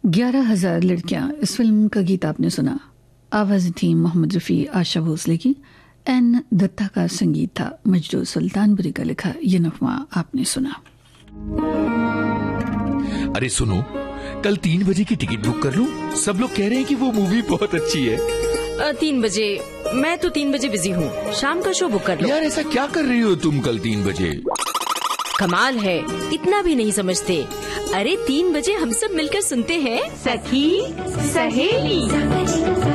11,000 लड़कियां, इस फिल्म का गीत आपने सुना। आवाज थी मोहम्मद रफ़ी, आशा भोसले की। एन दत्ता का संगीत था। मजरू सुल्तानपुरी का लिखा ये नगमा आपने सुना। अरे सुनो, कल 3 बजे की टिकट बुक कर लूं? सब लोग कह रहे हैं कि वो मूवी बहुत अच्छी है। 3 बजे? मैं तो 3 बजे बिजी हूँ। शाम का शो बुक कर लो। यार ऐसा क्या कर रही हो तुम कल 3 बजे? कमाल है, इतना भी नहीं समझते। अरे 3 बजे हम सब मिलकर सुनते हैं सखी सहेली।